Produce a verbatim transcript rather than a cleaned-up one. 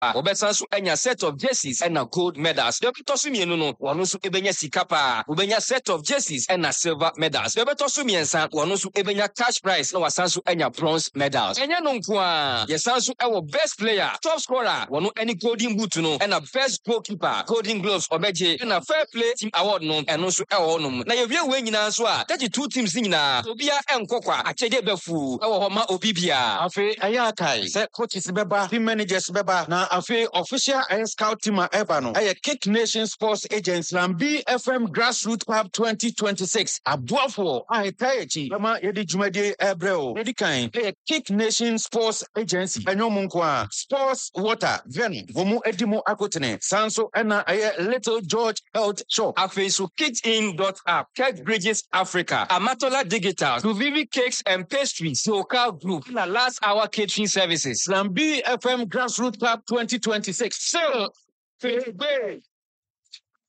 Obesan so enya set of jerseys and a gold medals. Debeto so mienu no, wono so ebenya sika pa. Obenya set of jerseys and a silver medals. Debeto so miensa, wono so ebenya cash prize na wasan so enya bronze medals. Enya no nko a, yesan so ewo best player, top scorer, wono any golden boot no, and a best goalkeeper, golden gloves obeje, and a fair play team award no, and also ewo no. Na yewie we nyina so a, thirty-two teams nyina, obia enkokwa, achede befu, ewo homa obibia. Afi aya kai, se coaches beba, team managers beba, na afi official and scout team eba no. Aya Kick Nation Sports Agency, Lambi F M Grassroots Club twenty twenty-six. Abuafo, aye tayechi, lama yedi jumedi ebreo, yedi kain, aya Kick Nation Sports Agency, enyo munkwa, Sports Water, Ven, vomu edimo akotene, Sanso ena aya Little George Health Shop. Afi so kicksin dot app, Cake Bridges Africa, Amatola Digital, Tuvivi Cakes and Pastries, Local Group, na Last Hour Catering Services. Lambi F M Grassroots Club twenty twenty-six. So,